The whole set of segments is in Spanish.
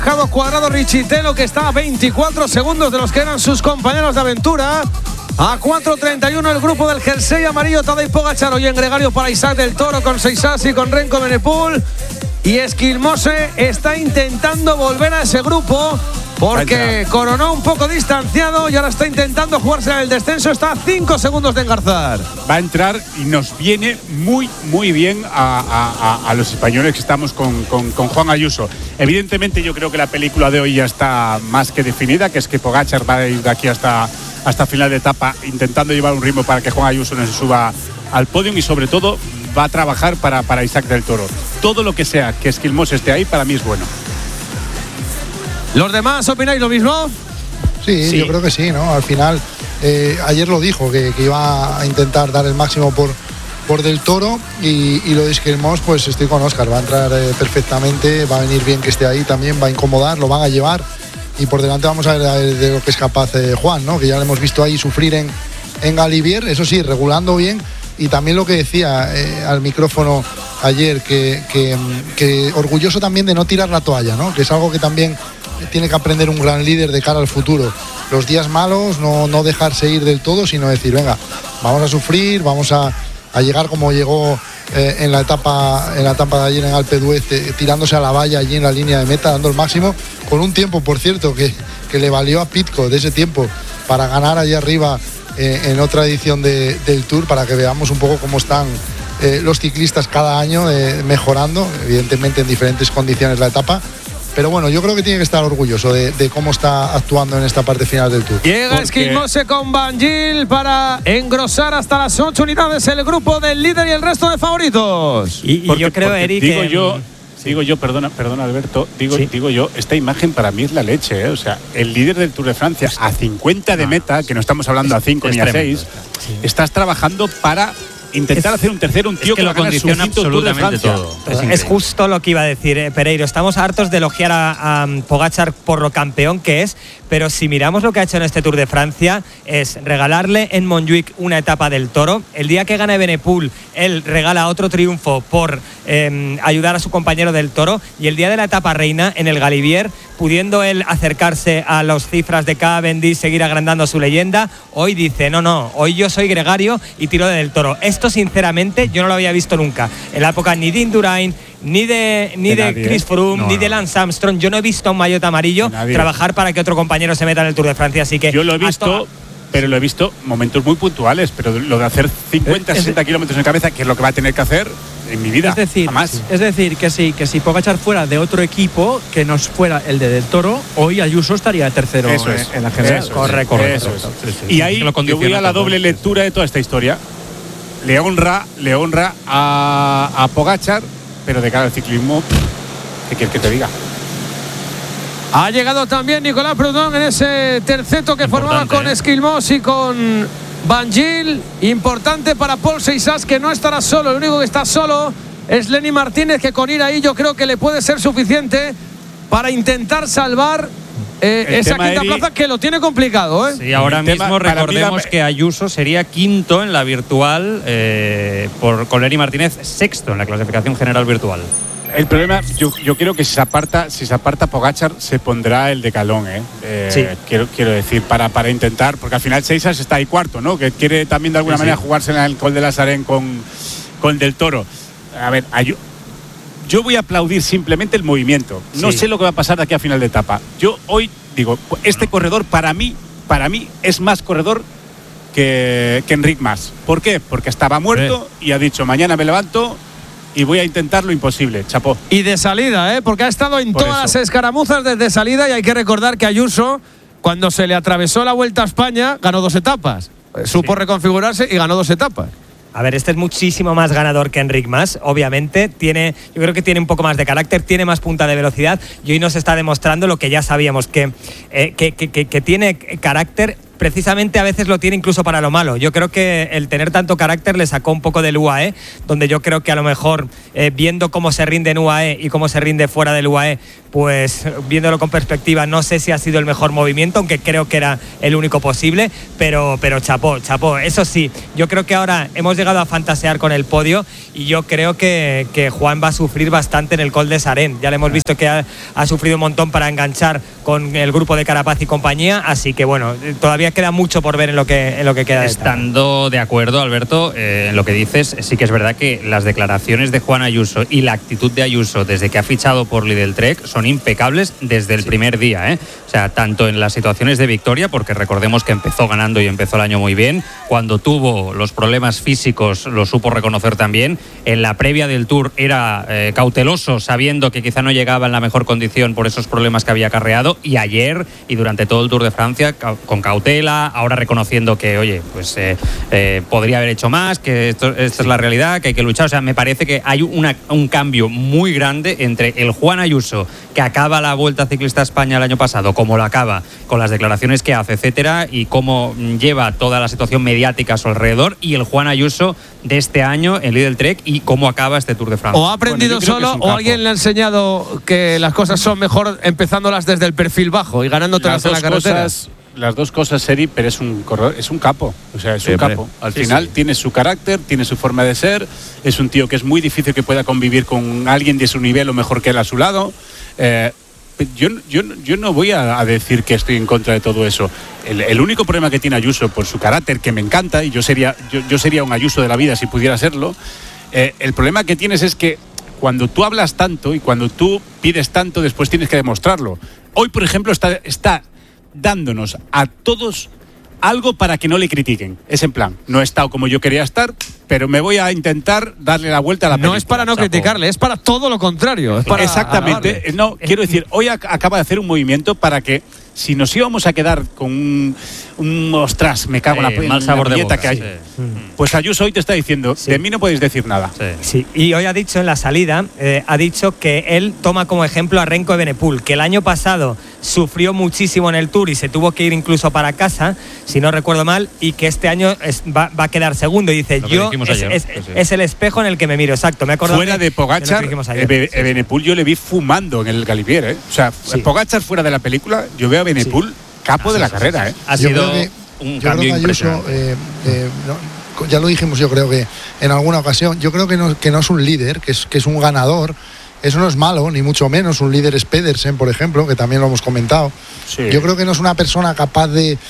Cuadrado Richitelo, que está a 24 segundos de los que eran sus compañeros de aventura. A 4.31 el grupo del jersey amarillo, Tadej Pogačar, hoy en gregario para Isaac del Toro con Seisasi, con Renko Evenepoel. Y Esquilmose está intentando volver a ese grupo porque coronó un poco distanciado y ahora está intentando jugarse en el descenso. Está a 5 segundos de engarzar. Va a entrar y nos viene muy, muy bien a los españoles que estamos con Juan Ayuso. Evidentemente yo creo que la película de hoy ya está más que definida, que es que Pogačar va a ir de aquí hasta final de etapa intentando llevar un ritmo para que Juan Ayuso no se suba al podio y sobre todo va a trabajar para Isaac del Toro. Todo lo que sea que Esquilmose esté ahí para mí es bueno. ¿Los demás opináis lo mismo? Sí, yo creo que sí, ¿no? Al final, ayer lo dijo, que iba a intentar dar el máximo por del Toro y lo de Esquilmose, pues estoy con Óscar, va a entrar perfectamente, va a venir bien que esté ahí también, va a incomodar, lo van a llevar y por delante vamos a ver de lo que es capaz Juan, ¿no? Que ya lo hemos visto ahí sufrir en Galibier, eso sí, regulando bien. Y también lo que decía al micrófono ayer, que orgulloso también de no tirar la toalla, ¿no? Que es algo que también tiene que aprender un gran líder de cara al futuro. Los días malos, no dejarse ir del todo, sino decir, venga, vamos a sufrir, vamos a llegar como llegó en la etapa de ayer en Alpe d'Huez, tirándose a la valla allí en la línea de meta, dando el máximo, con un tiempo, por cierto, que le valió a Pidcock de ese tiempo para ganar allá arriba en otra edición del Tour, para que veamos un poco cómo están los ciclistas cada año mejorando, evidentemente en diferentes condiciones la etapa. Pero bueno, yo creo que tiene que estar orgulloso de cómo está actuando en esta parte final del Tour. Llega Esquilmose con Van Gil para engrosar hasta las 8 unidades el grupo del líder y el resto de favoritos. Y yo creo, Eric, Digo yo, perdona Alberto, digo yo, esta imagen para mí es la leche, ¿eh? O sea, el líder del Tour de Francia a 50 de meta, que no estamos hablando a 5 ni a 6, estás trabajando para intentar hacer un tercero, un tío que lo condiciona absolutamente todo. Es justo lo que iba a decir, Pereiro. Estamos hartos de elogiar a Pogačar por lo campeón que es, pero si miramos lo que ha hecho en este Tour de Francia, es regalarle en Montjuic una etapa del Toro. El día que gana Evenepoel, él regala otro triunfo por ayudar a su compañero del Toro, y el día de la etapa reina en el Galibier, pudiendo él acercarse a las cifras de Cavendish, seguir agrandando su leyenda, hoy dice, no, hoy yo soy gregario y tiro del Toro. Esto sinceramente yo no lo había visto nunca en la época ni de Indurain, ni de Chris Froome, ni de Lance Armstrong. Yo no he visto a un maillot amarillo trabajar para que otro compañero se meta en el Tour de Francia, así que yo lo he visto, pero lo he visto momentos muy puntuales, pero lo de hacer 50, 60 kilómetros en cabeza, que es lo que va a tener que hacer en mi vida, es decir, que si Pogačar fuera de otro equipo que no fuera el de Del Toro, hoy Ayuso estaría tercero en la general. Correcto. Y ahí yo voy a la doble lectura de toda esta historia. Le honra a Pogačar, pero de cara al ciclismo, ¿qué quieres que te diga? Ha llegado también Nicolás Prudhomme en ese terceto que formaba con Esquilmose y con Van Gil. Importante para Paul Seisas, que no estará solo. El único que está solo es Lenny Martínez, que con ir ahí yo creo que le puede ser suficiente para intentar salvar esa quinta plaza, que lo tiene complicado, ¿eh? Sí, ahora mismo recordemos que Ayuso sería quinto en la virtual, con Lenny Martínez sexto en la clasificación general virtual. El problema, yo creo que si se aparta Pogačar, se pondrá el decalón, quiero decir, para intentar, porque al final Seisas está ahí cuarto, ¿no? Que quiere también de alguna manera jugarse en el Col de la Sarén con Del Toro. A ver, yo voy a aplaudir simplemente el movimiento. No sé lo que va a pasar de aquí a final de etapa. Yo hoy digo, este corredor para mí es más corredor que Enric Mas. ¿Por qué? Porque estaba muerto y ha dicho, mañana me levanto y voy a intentar lo imposible, chapó. Y de salida, porque ha estado en todas las escaramuzas desde salida, y hay que recordar que Ayuso, cuando se le atravesó la Vuelta a España, ganó 2 etapas. Supo reconfigurarse y ganó 2 etapas. A ver, este es muchísimo más ganador que Enric Mas, obviamente. Yo creo que tiene un poco más de carácter, tiene más punta de velocidad, y hoy nos está demostrando lo que ya sabíamos, que tiene carácter, precisamente a veces lo tiene incluso para lo malo. Yo creo que el tener tanto carácter le sacó un poco del UAE, donde yo creo que a lo mejor viendo cómo se rinde en UAE y cómo se rinde fuera del UAE, pues viéndolo con perspectiva, no sé si ha sido el mejor movimiento, aunque creo que era el único posible, pero chapó. Eso sí, yo creo que ahora hemos llegado a fantasear con el podio y yo creo que Juan va a sufrir bastante en el Col de Sarén. Ya le hemos visto que ha sufrido un montón para enganchar con el grupo de Carapaz y compañía, así que bueno, todavía queda mucho por ver en lo que queda. Estando de acuerdo, Alberto, en lo que dices, sí que es verdad que las declaraciones de Juan Ayuso y la actitud de Ayuso desde que ha fichado por Lidl Trek son impecables desde el primer día, ¿eh? O sea, tanto en las situaciones de victoria, porque recordemos que empezó ganando y empezó el año muy bien, cuando tuvo los problemas físicos lo supo reconocer también, en la previa del Tour era cauteloso, sabiendo que quizá no llegaba en la mejor condición por esos problemas que había acarreado, y ayer y durante todo el Tour de Francia con cautela, ahora reconociendo que, oye, pues podría haber hecho más, que esto es la realidad, que hay que luchar. O sea, me parece que hay un cambio muy grande entre el Juan Ayuso que acaba la Vuelta Ciclista a España el año pasado, como lo acaba, con las declaraciones que hace, etcétera, y cómo lleva toda la situación mediática a su alrededor, y el Juan Ayuso de este año en Lidl Trek y cómo acaba este Tour de Francia. O ha aprendido solo o alguien le ha enseñado que las cosas son mejor empezándolas desde el perfil bajo y ganando todas en la carretera. Las dos cosas, Seri, pero es un capo. O sea, es un capo. Al final tiene su carácter, tiene su forma de ser. Es un tío que es muy difícil que pueda convivir con alguien de su nivel o mejor que él a su lado. Yo no voy a decir que estoy en contra de todo eso. El único problema que tiene Ayuso, por su carácter, que me encanta, y yo sería un Ayuso de la vida si pudiera serlo, el problema que tienes es que cuando tú hablas tanto y cuando tú pides tanto, después tienes que demostrarlo. Hoy, por ejemplo, está dándonos a todos algo para que no le critiquen. Es en plan, no he estado como yo quería estar, pero me voy a intentar darle la vuelta a la película. No es para no criticarle, es para todo lo contrario. Es para exactamente. alabarle. No, quiero decir, hoy acaba de hacer un movimiento para que, si nos íbamos a quedar con un ostras, me cago en mal sabor de boca, que hay. Pues Ayuso hoy te está diciendo, de mí no podéis decir nada. Sí. Y hoy ha dicho en la salida, ha dicho que él toma como ejemplo a Renko Evenepoel, que el año pasado sufrió muchísimo en el Tour y se tuvo que ir incluso para casa, si no recuerdo mal, y que este año va a quedar segundo. Y dice, es el espejo en el que me miro. Exacto, me acuerdo. Fuera de Pogačar, Evenepoel yo le vi fumando en el Galibier, ¿eh? O sea, Pogačar fuera de la película, yo veo a Evenepoel capo de la carrera, ¿eh? Ha sido un cambio impresionante. Ya lo dijimos, yo creo que en alguna ocasión, yo creo que no es un líder, que es un ganador. Eso no es malo, ni mucho menos. Un líder es Pedersen, por ejemplo, que también lo hemos comentado. Sí. Yo creo que no es una persona capaz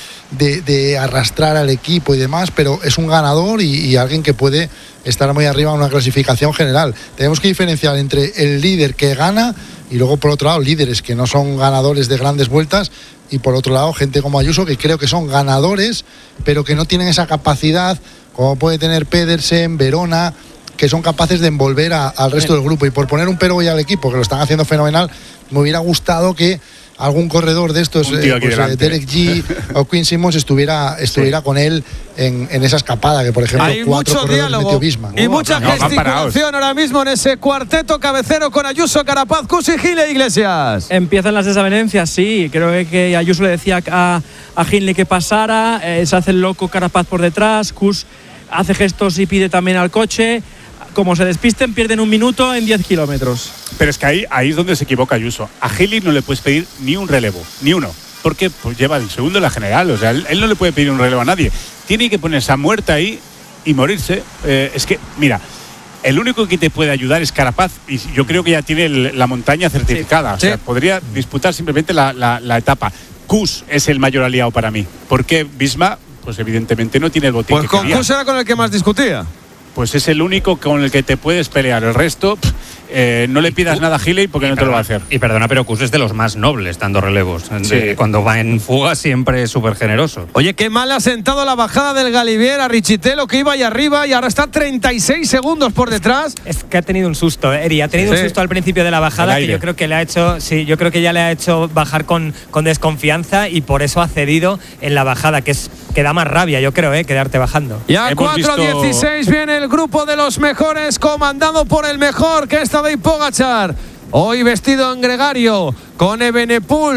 de arrastrar al equipo y demás, pero es un ganador y alguien que puede estar muy arriba en una clasificación general. Tenemos que diferenciar entre el líder que gana y luego, por otro lado, líderes que no son ganadores de grandes vueltas, y por otro lado, gente como Ayuso, que creo que son ganadores, pero que no tienen esa capacidad como puede tener Pedersen, Verona, que son capaces de envolver al resto del grupo. Y por poner un pero hoy al equipo, que lo están haciendo fenomenal, me hubiera gustado que algún corredor de estos, Derek G o Quinn Simmons estuviera con él en esa escapada, que por ejemplo hay 4 mucho diálogo y mucha gesticulación ahora mismo en ese cuarteto cabecero con Ayuso, Carapaz, Kuss y Gil Iglesias. Empiezan las desavenencias, sí. Creo que Ayuso le decía a Hindley que pasara, se hace el loco Carapaz por detrás, Kuss hace gestos y pide también al coche. Como se despisten, pierden un minuto en 10 kilómetros. Pero es que ahí es donde se equivoca Ayuso. A Hindley no le puedes pedir ni un relevo, ni uno, porque pues lleva el segundo en la general. O sea, él no le puede pedir un relevo a nadie. Tiene que ponerse a muerta ahí y morirse. Es que, mira, el único que te puede ayudar es Carapaz, y yo creo que ya tiene la montaña certificada. Sí. O sea, podría disputar simplemente la etapa. Kuss es el mayor aliado para mí, porque Visma, pues evidentemente no tiene el botín pues que con quería. Kuss era con el que más discutía. Pues es el único con el que te puedes pelear. El resto, no le pidas nada a Hindley porque no te lo va a hacer. Y perdona, pero Kuss es de los más nobles dando relevos. Sí. Cuando va en fuga siempre es súper generoso. Oye, qué mal ha sentado la bajada del Galibier a Richitelo, que iba ahí arriba y ahora está 36 segundos por detrás. Es que ha tenido un susto, Eri. Ha tenido un susto al principio de la bajada que yo creo que le ha hecho, yo creo que ya le ha hecho bajar con desconfianza, y por eso ha cedido en la bajada, que da más rabia, yo creo, quedarte bajando. Ya 4:16 viene el grupo de los mejores, comandado por el mejor, que es Tadej Pogačar. Hoy vestido en gregario, con Evenepoel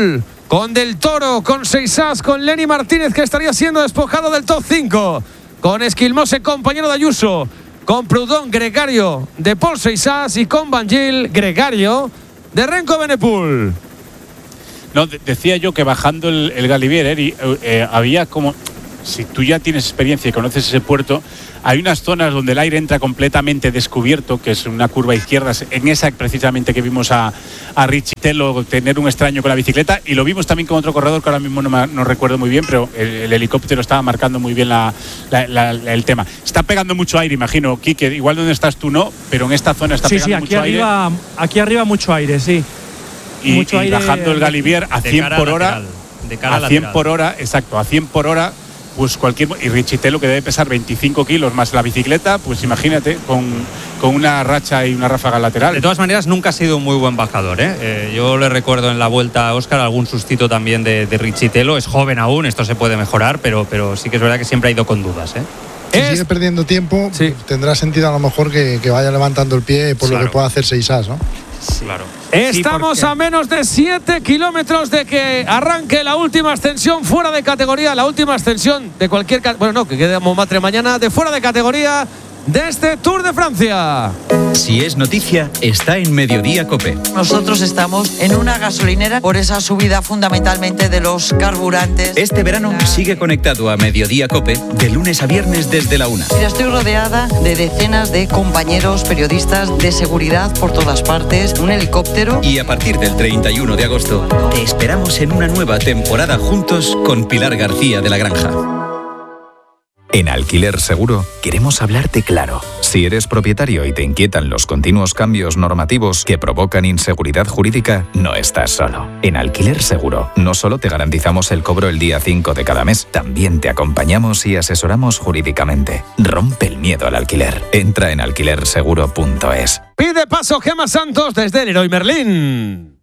con Del Toro, con Seixas, con Lenny Martínez, que estaría siendo despojado del top 5, con Esquilmose, compañero de Ayuso, con Proudhon, gregario de Paul Seixas, y con Bangil, gregario de Renko Benepul. No, decía yo que bajando el Galibier, había como, si tú ya tienes experiencia y conoces ese puerto, hay unas zonas donde el aire entra completamente descubierto, que es una curva izquierda, en esa precisamente que vimos a Richie Telo tener un extraño con la bicicleta, y lo vimos también con otro corredor que ahora mismo no recuerdo muy bien, pero el helicóptero estaba marcando muy bien el tema. Está pegando mucho aire, imagino, Quique, igual donde estás tú no, pero en esta zona está pegando mucho aire. Aquí arriba mucho aire, sí. Y bajando el Galibier a 100 por hora, a 100 por hora, exacto, a 100 por hora, pues y Richie Telo, que debe pesar 25 kilos más la bicicleta, pues imagínate, con una racha y una ráfaga lateral. De todas maneras, nunca ha sido un muy buen bajador, ¿eh? Yo le recuerdo en la vuelta a Óscar algún sustito también de Richie Telo. Es joven aún, esto se puede mejorar, pero sí que es verdad que siempre ha ido con dudas, ¿eh? Si sigue perdiendo tiempo, tendrá sentido a lo mejor que vaya levantando el pie por lo que pueda hacer Seixas, ¿no? Claro. Estamos a menos de 7 kilómetros de que arranque la última ascensión fuera de categoría, la última ascensión de cualquier que quedamos matre mañana, de fuera de categoría de este Tour de Francia. Si es noticia, está en Mediodía COPE. Nosotros estamos en una gasolinera por esa subida fundamentalmente de los carburantes. Este verano sigue conectado a Mediodía COPE de lunes a viernes desde la 1. Mira, estoy rodeada de decenas de compañeros periodistas de seguridad por todas partes, un helicóptero. Y a partir del 31 de agosto te esperamos en una nueva temporada juntos con Pilar García de la Granja. En Alquiler Seguro queremos hablarte claro. Si eres propietario y te inquietan los continuos cambios normativos que provocan inseguridad jurídica, no estás solo. En Alquiler Seguro no solo te garantizamos el cobro el día 5 de cada mes, también te acompañamos y asesoramos jurídicamente. Rompe el miedo al alquiler. Entra en alquilerseguro.es. Pide paso Gemma Santos desde el Leroy Merlin.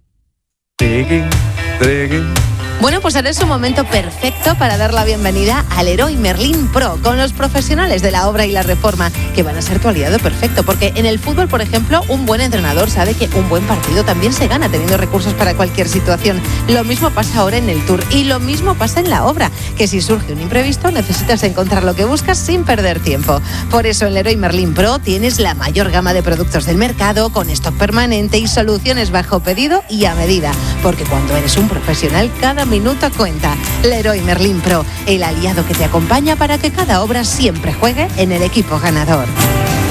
Bueno, pues ahora es un momento perfecto para dar la bienvenida al Leroy Merlin Pro, con los profesionales de la obra y la reforma, que van a ser tu aliado perfecto, porque en el fútbol, por ejemplo, un buen entrenador sabe que un buen partido también se gana teniendo recursos para cualquier situación. Lo mismo pasa ahora en el Tour y lo mismo pasa en la obra, que si surge un imprevisto necesitas encontrar lo que buscas sin perder tiempo. Por eso en Leroy Merlin Pro tienes la mayor gama de productos del mercado, con stock permanente y soluciones bajo pedido y a medida, porque cuando eres un profesional, cada minuto cuenta. Leroy Merlin Pro, el aliado que te acompaña para que cada obra siempre juegue en el equipo ganador.